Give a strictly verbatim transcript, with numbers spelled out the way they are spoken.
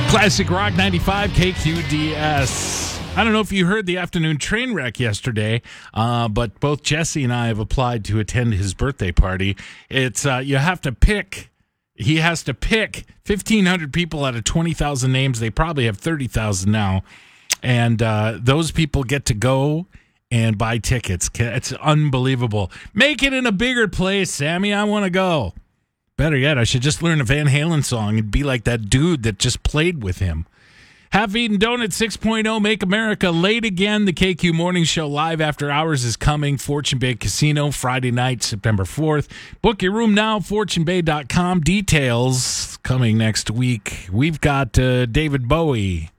Classic Rock ninety-five K Q D S. I don't know if you heard the afternoon train wreck yesterday, uh, but both Jesse and I have applied to attend his birthday party. It's uh, you have to pick. He has to pick fifteen hundred people out of twenty thousand names. They probably have thirty thousand now. And uh, those people get to go and buy tickets. It's unbelievable. Make it in a bigger place, Sammy. I want to go. Better yet, I should just learn a Van Halen song and be like that dude that just played with him. Half-Eaten Donut six point oh, Make America Late Again. The K Q Morning Show live after hours is coming. Fortune Bay Casino, Friday night, September fourth. Book your room now, fortune bay dot com. Details coming next week. We've got uh, David Bowie.